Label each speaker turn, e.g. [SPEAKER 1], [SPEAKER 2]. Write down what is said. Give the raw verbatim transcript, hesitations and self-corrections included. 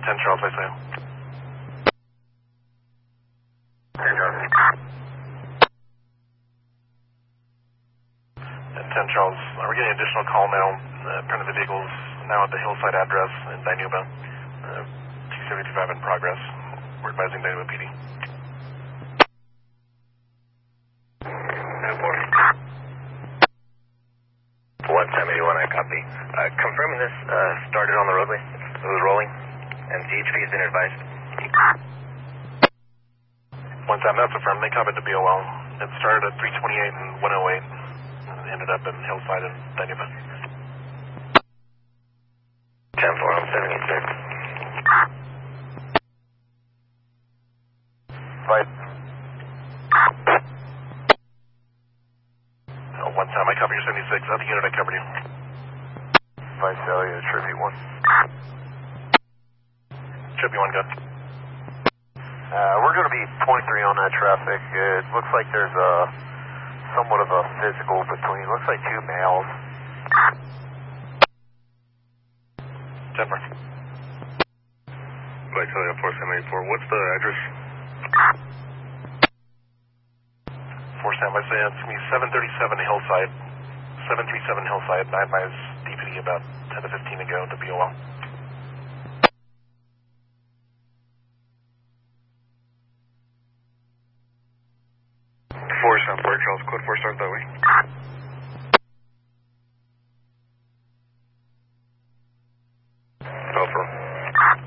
[SPEAKER 1] ten Charles, I say.
[SPEAKER 2] ten Charles.
[SPEAKER 1] ten Charles, we're getting an additional call now. Uh, apparently the vehicle's now at the Hillside address in Dinuba. Uh, T seventy-five in progress. We're advising Dinuba P D.
[SPEAKER 2] one seventy-one, I copy. Uh, confirming this uh, started on the roadway. It was rolling, and C H P has been advised.
[SPEAKER 1] One time that's affirmed, they copied the B O L. It started at three twenty-eight and one oh eight. And ended up in Hillside and Dinuba.
[SPEAKER 2] ten four, I'm seventy-six.
[SPEAKER 1] Five. Oh, one time I covered your seventy-six. Other unit I covered you.
[SPEAKER 2] Five Sally, Tribute one.
[SPEAKER 1] Tribute one, good.
[SPEAKER 2] Uh, we're going to be point three on that traffic. It looks like there's a somewhat of a physical between. Looks like two males.
[SPEAKER 1] Denver.
[SPEAKER 2] Like Sally, four seven eight four. What's the address?
[SPEAKER 1] Four Sam, I say it's me seven thirty-seven Hillside, seven thirty-seven Hillside. I advised D P D about ten to fifteen ago to B O L.
[SPEAKER 2] Four Sam, four Charles, code four, start that way.